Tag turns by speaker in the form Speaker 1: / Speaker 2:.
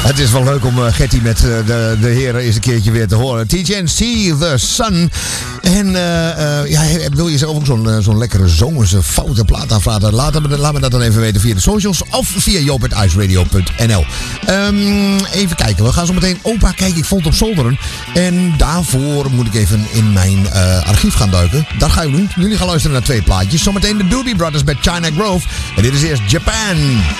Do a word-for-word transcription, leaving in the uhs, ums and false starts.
Speaker 1: Het is wel leuk om uh, Gertie met uh, de, de heren eens een keertje weer te horen. T J N, See the Sun. En uh, uh, ja, wil je zelf ook zo'n uh, zo'n lekkere zomerse foute plaat aanvragen? Laat me, laat me dat dan even weten via de socials of via joop at iceradio punt n l. Um, even kijken, we gaan zo meteen Opa Kijk Ik Vond Op Zolderen. En daarvoor moet ik even in mijn uh, archief gaan duiken. Dat ga je doen. Jullie gaan luisteren naar twee plaatjes. Zometeen de Doobie Brothers met China Grove. En dit is eerst Japan.